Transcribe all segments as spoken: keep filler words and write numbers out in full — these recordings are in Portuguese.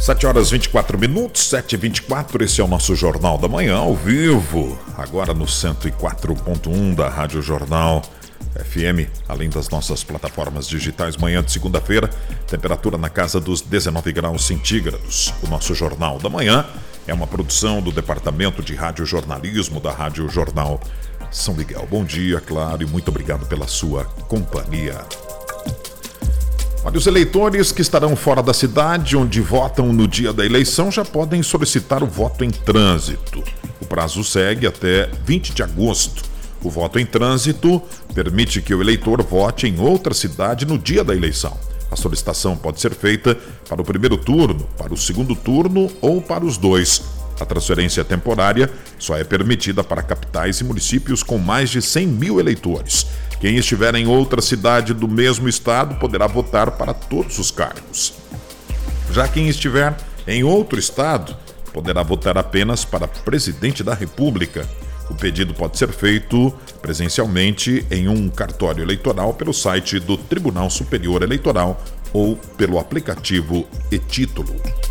sete horas e vinte e quatro minutos, sete e vinte e quatro, esse é o nosso Jornal da Manhã, ao vivo, agora no cento e quatro ponto um da Rádio Jornal F M, além das nossas plataformas digitais. Manhã de segunda-feira, temperatura na casa dos dezenove graus centígrados. O nosso Jornal da Manhã é uma produção do Departamento de Radiojornalismo da Rádio Jornal São Miguel. Bom dia, claro, e muito obrigado pela sua companhia. Olha, os eleitores que estarão fora da cidade onde votam no dia da eleição já podem solicitar o voto em trânsito. O prazo segue até vinte de agosto. O voto em trânsito permite que o eleitor vote em outra cidade no dia da eleição. A solicitação pode ser feita para o primeiro turno, para o segundo turno ou para os dois. A transferência temporária só é permitida para capitais e municípios com mais de cem mil eleitores. Quem estiver em outra cidade do mesmo estado poderá votar para todos os cargos. Já quem estiver em outro estado poderá votar apenas para presidente da República. O pedido pode ser feito presencialmente em um cartório eleitoral pelo site do Tribunal Superior Eleitoral ou pelo aplicativo e-Título.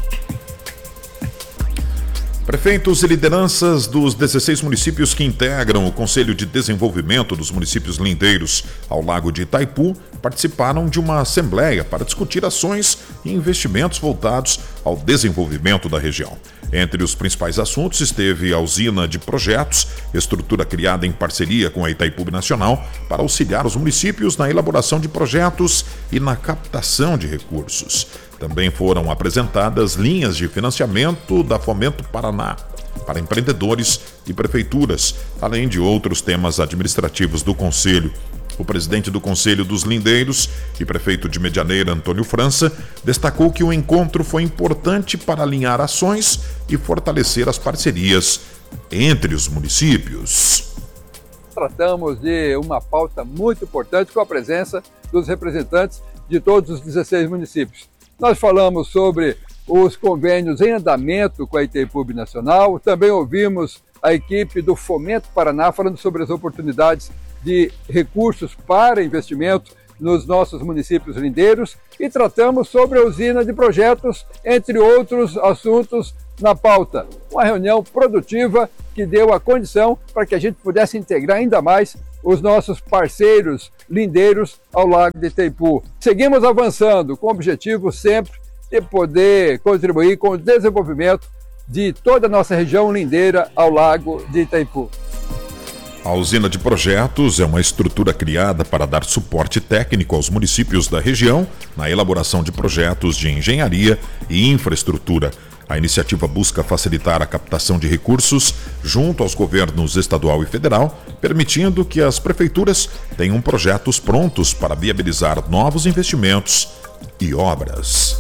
Prefeitos e lideranças dos dezesseis municípios que integram o Conselho de Desenvolvimento dos Municípios Lindeiros ao Lago de Itaipu participaram de uma assembleia para discutir ações e investimentos voltados ao desenvolvimento da região. Entre os principais assuntos esteve a usina de projetos, estrutura criada em parceria com a Itaipu Nacional para auxiliar os municípios na elaboração de projetos e na captação de recursos. Também foram apresentadas linhas de financiamento da Fomento Paraná para empreendedores e prefeituras, além de outros temas administrativos do Conselho. O presidente do Conselho dos Lindeiros e prefeito de Medianeira, Antônio França, destacou que o encontro foi importante para alinhar ações e fortalecer as parcerias entre os municípios. Tratamos de uma pauta muito importante com a presença dos representantes de todos os dezesseis municípios. Nós falamos sobre os convênios em andamento com a Itaipu Nacional, também ouvimos a equipe do Fomento Paraná falando sobre as oportunidades de recursos para investimento nos nossos municípios lindeiros e tratamos sobre a usina de projetos, entre outros assuntos na pauta. Uma reunião produtiva que deu a condição para que a gente pudesse integrar ainda mais os nossos parceiros lindeiros ao Lago de Itaipu. Seguimos avançando com o objetivo sempre de poder contribuir com o desenvolvimento de toda a nossa região lindeira ao Lago de Itaipu. A usina de projetos é uma estrutura criada para dar suporte técnico aos municípios da região na elaboração de projetos de engenharia e infraestrutura. A iniciativa busca facilitar a captação de recursos junto aos governos estadual e federal, permitindo que as prefeituras tenham projetos prontos para viabilizar novos investimentos e obras.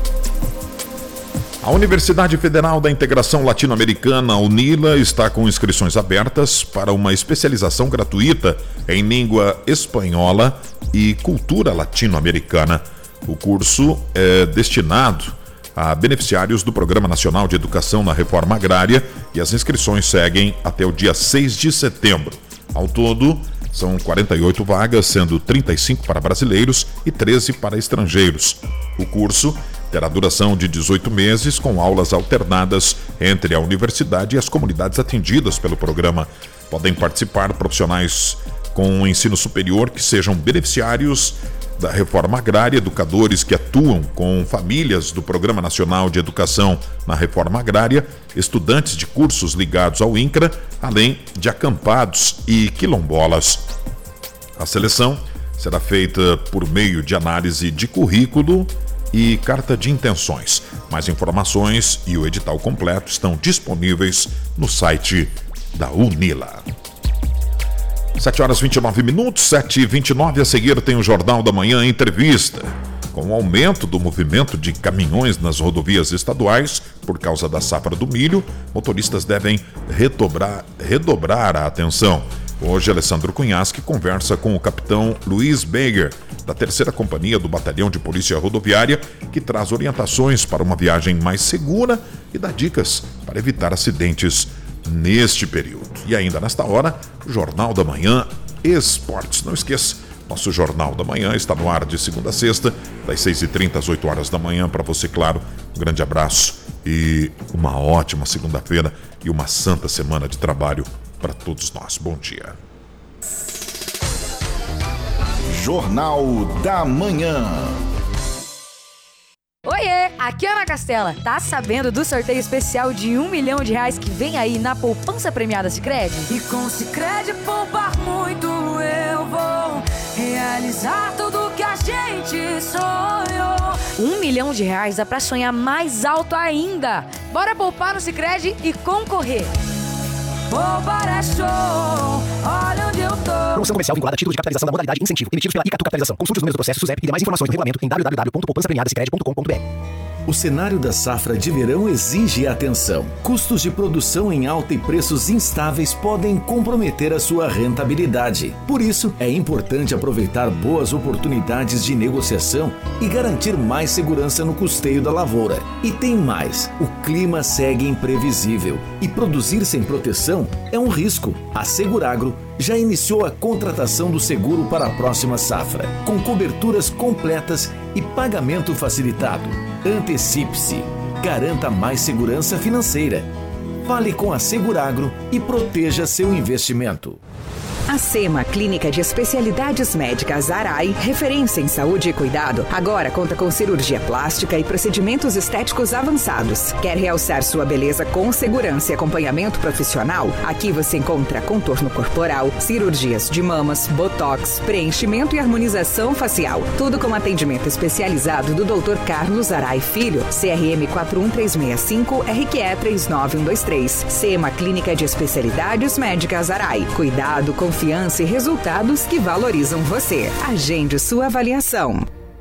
A Universidade Federal da Integração Latino-Americana, UNILA, está com inscrições abertas para uma especialização gratuita em língua espanhola e cultura latino-americana. O curso é destinado a beneficiários do Programa Nacional de Educação na Reforma Agrária e as inscrições seguem até o dia seis de setembro. Ao todo, são quarenta e oito vagas, sendo trinta e cinco para brasileiros e treze para estrangeiros. O curso terá duração de dezoito meses, com aulas alternadas entre a universidade e as comunidades atendidas pelo programa. Podem participar profissionais com ensino superior que sejam beneficiários da Reforma Agrária, educadores que atuam com famílias do Programa Nacional de Educação na Reforma Agrária, estudantes de cursos ligados ao INCRA, além de acampados e quilombolas. A seleção será feita por meio de análise de currículo e carta de intenções. Mais informações e o edital completo estão disponíveis no site da UNILA. sete horas e vinte e nove minutos, sete e vinte e nove, a seguir tem o Jornal da Manhã Entrevista. Com o aumento do movimento de caminhões nas rodovias estaduais por causa da safra do milho, motoristas devem redobrar, redobrar a atenção. Hoje, Alessandro Cunhasque conversa com o capitão Luiz Beger, da terceira Companhia do Batalhão de Polícia Rodoviária, que traz orientações para uma viagem mais segura e dá dicas para evitar acidentes neste período. E ainda nesta hora, Jornal da Manhã Esportes. Não esqueça, Nosso Jornal da Manhã está no ar de segunda a sexta, das seis e trinta às oito horas da manhã. Para você, claro, um grande abraço e uma ótima segunda-feira e uma santa semana de trabalho para todos nós. Bom dia. Jornal da Manhã. Oiê, aqui é Ana Castela. Tá sabendo do sorteio especial de um milhão de reais que vem aí na poupança premiada Sicredi? E com Sicredi poupar muito eu vou realizar tudo que a gente sonhou. Um milhão de reais dá pra sonhar mais alto ainda. Bora poupar no Sicredi e concorrer. Poupar é show, olha onde eu tô. Promoção comercial vinculada a título de capitalização da modalidade incentivo, emitidos pela Icatu Capitalização. Consulte os números do processo SUSEP e demais informações no regulamento em w w w ponto poupança premiada sicredi ponto com ponto b r. O cenário da safra de verão exige atenção. Custos de produção em alta e preços instáveis podem comprometer a sua rentabilidade. Por isso, é importante aproveitar boas oportunidades de negociação e garantir mais segurança no custeio da lavoura. E tem mais, o clima segue imprevisível e produzir sem proteção é um risco. A Seguragro já iniciou a contratação do seguro para a próxima safra, com coberturas completas e pagamento facilitado. Antecipe-se. Garanta mais segurança financeira. Fale com a Seguragro e proteja seu investimento. A SEMA, Clínica de Especialidades Médicas Arai, referência em saúde e cuidado, agora conta com cirurgia plástica e procedimentos estéticos avançados. Quer realçar sua beleza com segurança e acompanhamento profissional? Aqui você encontra contorno corporal, cirurgias de mamas, botox, preenchimento e harmonização facial. Tudo com atendimento especializado do doutor Carlos Arai Filho, C R M quatro um três seis cinco, R Q E três nove um dois três. SEMA, Clínica de Especialidades Médicas Arai. Cuidado, confiança e resultados que valorizam você. Agende sua avaliação.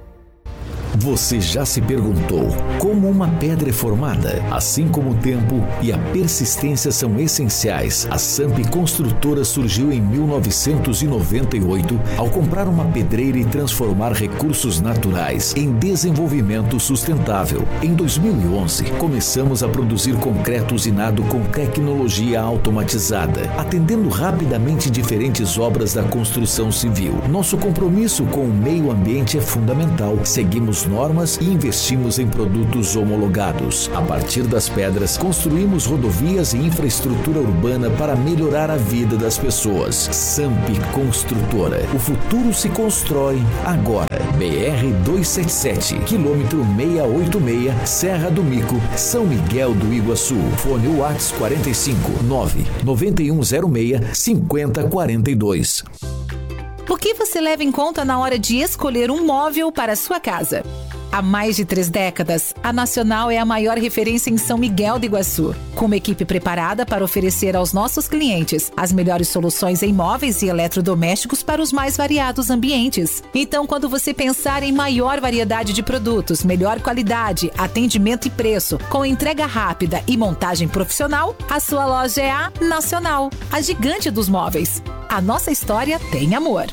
Você já se perguntou como uma pedra é formada? Assim como o tempo e a persistência são essenciais, a Samp Construtora surgiu em mil novecentos e noventa e oito ao comprar uma pedreira e transformar recursos naturais em desenvolvimento sustentável. Em dois mil e onze, começamos a produzir concreto usinado com tecnologia automatizada, atendendo rapidamente diferentes obras da construção civil. Nosso compromisso com o meio ambiente é fundamental. Seguimos normas e investimos em produtos homologados. A partir das pedras, construímos rodovias e infraestrutura urbana para melhorar a vida das pessoas. Samp Construtora. O futuro se constrói agora. B R duzentos e setenta e sete, quilômetro seiscentos e oitenta e seis, Serra do Mico, São Miguel do Iguaçu. Fone WhatsApp quarenta e cinco, nove nove um zero seis, cinco zero quatro dois. O que você leva em conta na hora de escolher um móvel para a sua casa? Há mais de três décadas, a Nacional é a maior referência em São Miguel do Iguaçu, com uma equipe preparada para oferecer aos nossos clientes as melhores soluções em móveis e eletrodomésticos para os mais variados ambientes. Então, quando você pensar em maior variedade de produtos, melhor qualidade, atendimento e preço, com entrega rápida e montagem profissional, a sua loja é a Nacional, a gigante dos móveis. A nossa história tem amor.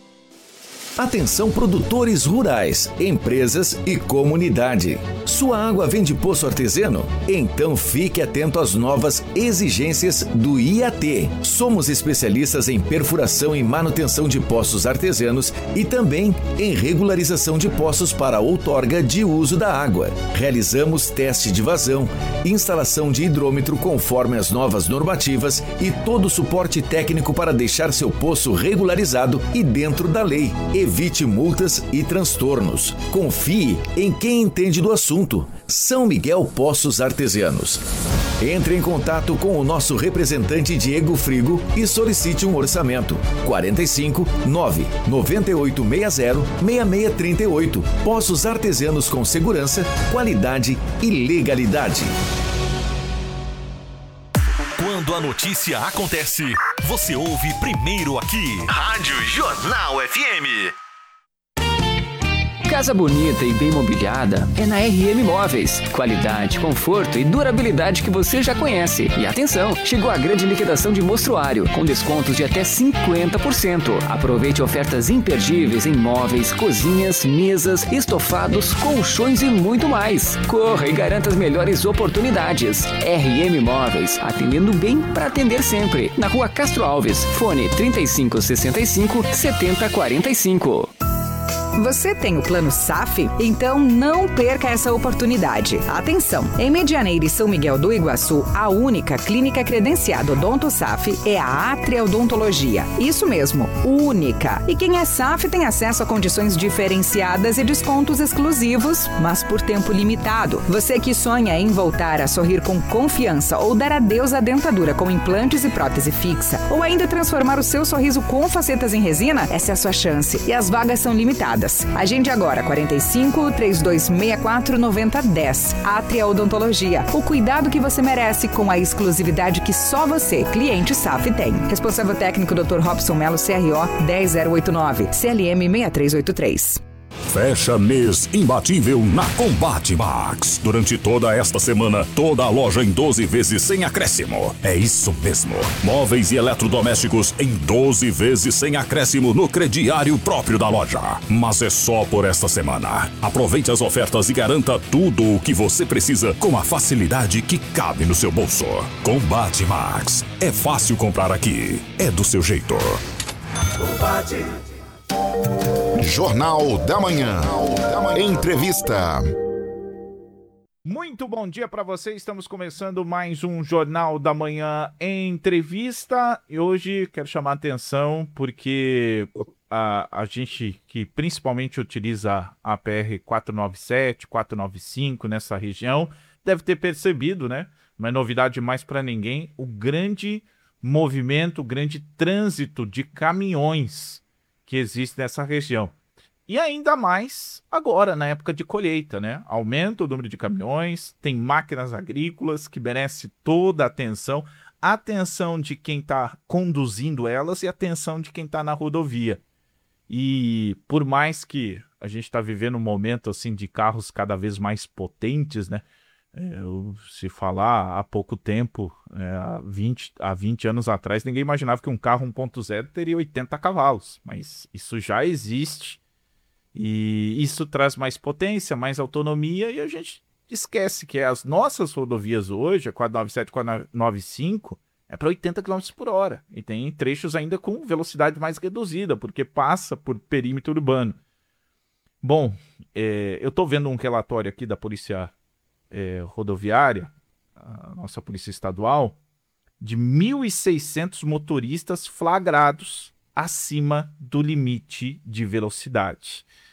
Atenção produtores rurais, empresas e comunidade. Sua água vem de poço artesiano? Então fique atento às novas exigências do I A T. Somos especialistas em perfuração e manutenção de poços artesianos e também em regularização de poços para outorga de uso da água. Realizamos teste de vazão, instalação de hidrômetro conforme as novas normativas e todo o suporte técnico para deixar seu poço regularizado e dentro da lei. Evite multas e transtornos. Confie em quem entende do assunto. São Miguel Poços Artesianos. Entre em contato com o nosso representante Diego Frigo e solicite um orçamento. quarenta e cinco, nove nove oito seis zero, seis seis três oito. Poços Artesianos com segurança, qualidade e legalidade. Quando a notícia acontece, você ouve primeiro aqui. Rádio Jornal F M. Casa bonita e bem mobiliada é na R M Móveis. Qualidade, conforto e durabilidade que você já conhece. E atenção, chegou a grande liquidação de mostruário, com descontos de até cinquenta por cento. Aproveite ofertas imperdíveis em móveis, cozinhas, mesas, estofados, colchões e muito mais. Corra e garanta as melhores oportunidades. R M Móveis, atendendo bem para atender sempre. Na Rua Castro Alves, fone trinta e cinco sessenta e cinco, setenta quarenta e cinco. Você tem o plano S A F? Então não perca essa oportunidade. Atenção! Em Medianeira e São Miguel do Iguaçu, a única clínica credenciada Odonto S A F é a Atria Odontologia. Isso mesmo, única. E quem é S A F tem acesso a condições diferenciadas e descontos exclusivos, mas por tempo limitado. Você que sonha em voltar a sorrir com confiança ou dar adeus à dentadura com implantes e prótese fixa, ou ainda transformar o seu sorriso com facetas em resina, essa é a sua chance. E as vagas são limitadas. Agende agora quarenta e cinco, trinta e dois sessenta e quatro, noventa, dez. Atria Odontologia. O cuidado que você merece com a exclusividade que só você, cliente S A F, tem. Responsável técnico doutor Robson Melo, C R O dez zero oito nove, C L M seis três oito três. Fecha mês imbatível na Combate Max. Durante toda esta semana, toda a loja em doze vezes sem acréscimo. É isso mesmo. Móveis e eletrodomésticos em doze vezes sem acréscimo no crediário próprio da loja. Mas é só por esta semana. Aproveite as ofertas e garanta tudo o que você precisa com a facilidade que cabe no seu bolso. Combate Max. É fácil comprar aqui. É do seu jeito. Combate. Jornal da Manhã. Entrevista. Muito bom dia para você. Estamos começando mais um Jornal da Manhã Entrevista. E hoje quero chamar a atenção porque a, a gente que principalmente utiliza a P R quatrocentos e noventa e sete, quatrocentos e noventa e cinco nessa região deve ter percebido, né? Não é novidade mais para ninguém, o grande movimento, o grande trânsito de caminhões que existe nessa região. E ainda mais agora, na época de colheita, né? Aumenta o número de caminhões, tem máquinas agrícolas que merecem toda a atenção, a atenção de quem está conduzindo elas e a atenção de quem está na rodovia. E por mais que a gente está vivendo um momento assim de carros cada vez mais potentes, né? Eu, se falar há pouco tempo, é, há, vinte, há vinte anos atrás, ninguém imaginava que um carro um ponto zero teria oitenta cavalos, mas isso já existe e isso traz mais potência, mais autonomia e a gente esquece que as nossas rodovias hoje, a quatrocentos e noventa e sete, quatrocentos e noventa e cinco, é para oitenta quilômetros por hora e tem trechos ainda com velocidade mais reduzida, porque passa por perímetro urbano. Bom, é, eu estou vendo um relatório aqui da Polícia É, rodoviária, a nossa polícia estadual, de mil e seiscentos motoristas flagrados acima do limite de velocidade.